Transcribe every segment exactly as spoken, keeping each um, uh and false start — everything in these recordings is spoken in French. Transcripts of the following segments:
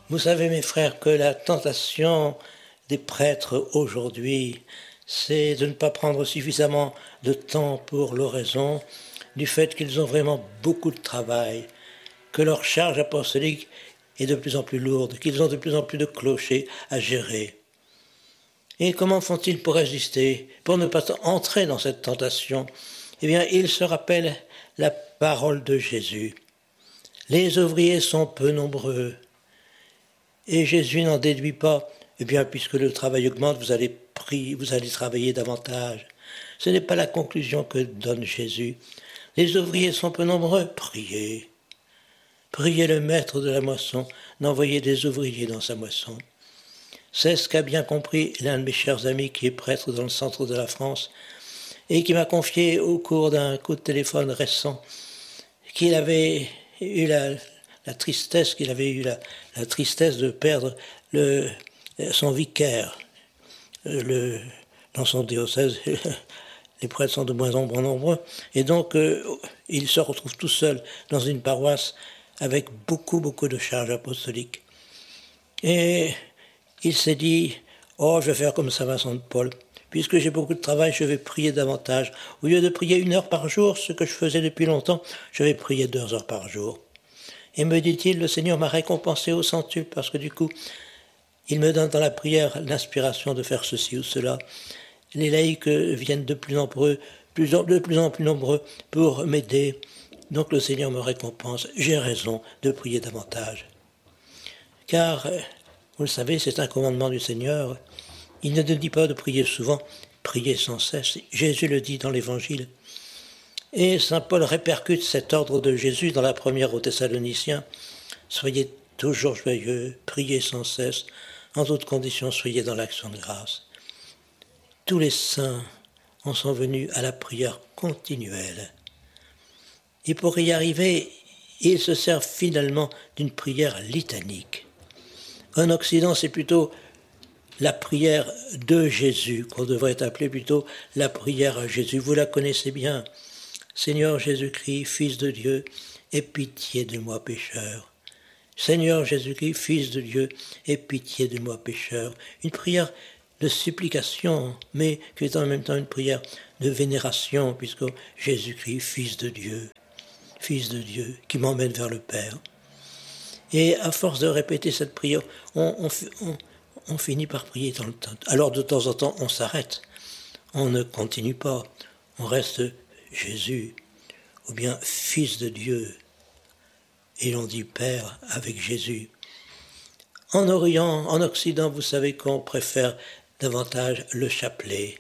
Vous savez, mes frères, que la tentation des prêtres aujourd'hui, c'est de ne pas prendre suffisamment de temps pour l'oraison, du fait qu'ils ont vraiment beaucoup de travail, que leur charge apostolique est de plus en plus lourde, qu'ils ont de plus en plus de clochers à gérer. Et comment font-ils pour résister, pour ne pas entrer dans cette tentation? Eh bien, ils se rappellent la parole de Jésus. Les ouvriers sont peu nombreux. Et Jésus n'en déduit pas, eh bien, puisque le travail augmente, vous allez prier, vous allez travailler davantage. Ce n'est pas la conclusion que donne Jésus. Les ouvriers sont peu nombreux, priez. Priez le maître de la moisson d'envoyer des ouvriers dans sa moisson. C'est ce qu'a bien compris l'un de mes chers amis qui est prêtre dans le centre de la France et qui m'a confié au cours d'un coup de téléphone récent qu'il avait eu la, la tristesse, qu'il avait eu la, la tristesse de perdre le, son vicaire le, dans son diocèse. Les prêtres sont de moins en moins nombreux et donc euh, il se retrouve tout seul dans une paroisse avec beaucoup, beaucoup de charges apostoliques. Et il s'est dit, oh, je vais faire comme Saint Vincent de Paul. Puisque j'ai beaucoup de travail, je vais prier davantage. Au lieu de prier une heure par jour, ce que je faisais depuis longtemps, je vais prier deux heures par jour. Et me dit-il, le Seigneur m'a récompensé au centuple, parce que du coup, il me donne dans la prière l'inspiration de faire ceci ou cela. Les laïcs viennent de plus en plus, de plus en plus nombreux pour m'aider. Donc le Seigneur me récompense. J'ai raison de prier davantage. Car, vous le savez, c'est un commandement du Seigneur. Il ne dit pas de prier souvent, prier sans cesse. Jésus le dit dans l'Évangile. Et saint Paul répercute cet ordre de Jésus dans la première aux Thessaloniciens. Soyez toujours joyeux, priez sans cesse, en toutes conditions soyez dans l'action de grâce. Tous les saints en sont venus à la prière continuelle. Et pour y arriver, ils se servent finalement d'une prière litanique. En Occident, c'est plutôt la prière de Jésus, qu'on devrait appeler plutôt la prière à Jésus. Vous la connaissez bien. Seigneur Jésus-Christ, Fils de Dieu, aie pitié de moi pécheur. Seigneur Jésus-Christ, Fils de Dieu, aie pitié de moi pécheur. Une prière de supplication, mais qui est en même temps une prière de vénération, puisque Jésus-Christ, Fils de Dieu, Fils de Dieu, qui m'emmène vers le Père. Et à force de répéter cette prière, on, on, on on finit par prier dans le temps. Alors de temps en temps, on s'arrête. On ne continue pas. On reste Jésus, ou bien Fils de Dieu. Et l'on dit Père avec Jésus. En Orient, en Occident, vous savez qu'on préfère davantage le chapelet.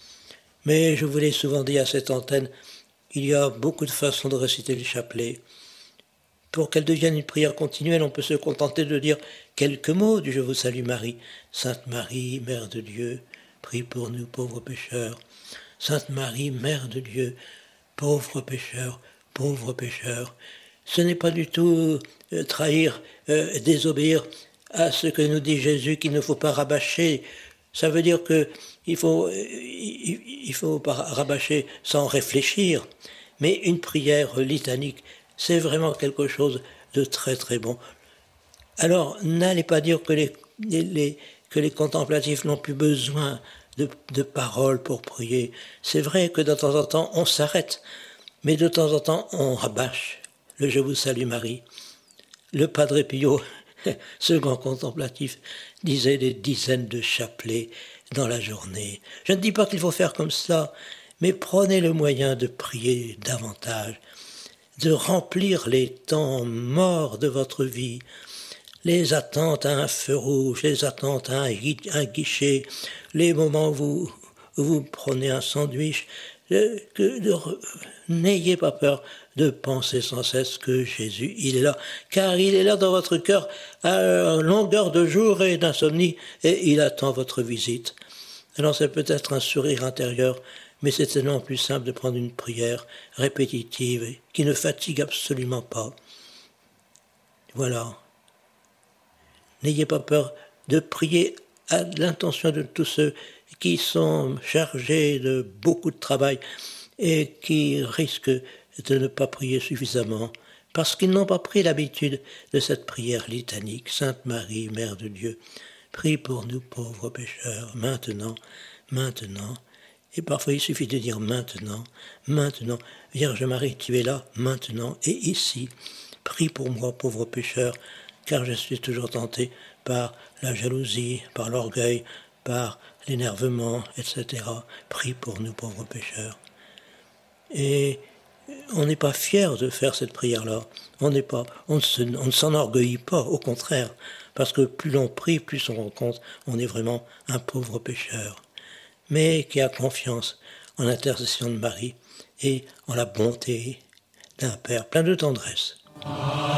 Mais je vous l'ai souvent dit à cette antenne, il y a beaucoup de façons de réciter le chapelet. Pour qu'elle devienne une prière continuelle, on peut se contenter de dire quelques mots du « Je vous salue Marie ». Sainte Marie, Mère de Dieu, prie pour nous pauvres pécheurs. Sainte Marie, Mère de Dieu, pauvres pécheurs, pauvres pécheurs. Ce n'est pas du tout euh, trahir, euh, désobéir à ce que nous dit Jésus qu'il ne faut pas rabâcher. Ça veut dire qu'il faut, euh, il, il faut pas rabâcher sans réfléchir. Mais une prière litanique, c'est vraiment quelque chose de très très bon. Alors, n'allez pas dire que les, les, les, que les contemplatifs n'ont plus besoin de, de paroles pour prier. C'est vrai que de temps en temps, on s'arrête, mais de temps en temps, on rabâche le « Je vous salue Marie ». Le Padre Pio, ce grand contemplatif, disait des dizaines de chapelets dans la journée. Je ne dis pas qu'il faut faire comme ça, mais prenez le moyen de prier davantage, de remplir les temps morts de votre vie, les attentes à un feu rouge, les attentes à un, un guichet, les moments où vous, où vous prenez un sandwich. De, de, de, n'ayez pas peur de penser sans cesse que Jésus, il est là, car il est là dans votre cœur à longueur de jour et d'insomnie, et il attend votre visite. Alors c'est peut-être un sourire intérieur, mais c'est tellement plus simple de prendre une prière répétitive qui ne fatigue absolument pas. Voilà. N'ayez pas peur de prier à l'intention de tous ceux qui sont chargés de beaucoup de travail et qui risquent de ne pas prier suffisamment. parce qu'ils n'ont pas pris l'habitude de cette prière litanique. Sainte Marie, Mère de Dieu, prie pour nous pauvres pécheurs, maintenant, maintenant. Et parfois il suffit de dire maintenant, maintenant. Vierge Marie, tu es là, maintenant et ici. Prie pour moi, pauvre pécheur, car je suis toujours tenté par la jalousie, par l'orgueil, par l'énervement, et cetera. Prie pour nous, pauvres pécheurs. Et on n'est pas fier de faire cette prière-là. On n'est pas, on ne, se, on ne s'enorgueillit pas, au contraire, parce que plus l'on prie, plus on rend compte, on est vraiment un pauvre pécheur, mais qui a confiance en l'intercession de Marie et en la bonté d'un Père plein de tendresse.